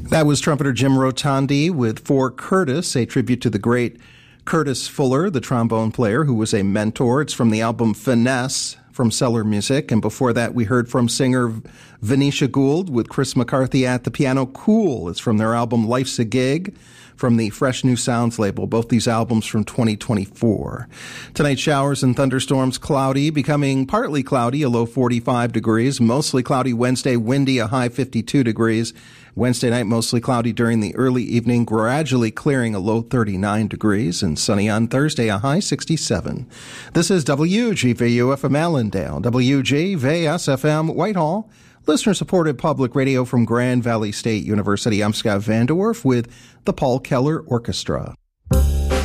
That was trumpeter Jim Rotondi with For Curtis, a tribute to the great Curtis Fuller, the trombone player who was a mentor. It's from the album Finesse from Cellar Music. And before that, we heard from singer Venetia Gould with Chris McCarthy at the piano. Cool. It's from their album Life's a Gig from the Fresh New Sounds label. Both these albums from 2024. Tonight, showers and thunderstorms, cloudy, becoming partly cloudy, a low 45 degrees. Mostly cloudy Wednesday, windy, a high 52 degrees. Wednesday night, mostly cloudy during the early evening, gradually clearing, a low 39 degrees, and sunny on Thursday, a high 67. This is WGVU-FM Allendale, WGVS-FM Whitehall, listener-supported public radio from Grand Valley State University. I'm Scott Vanderwerf with the Paul Keller Orchestra.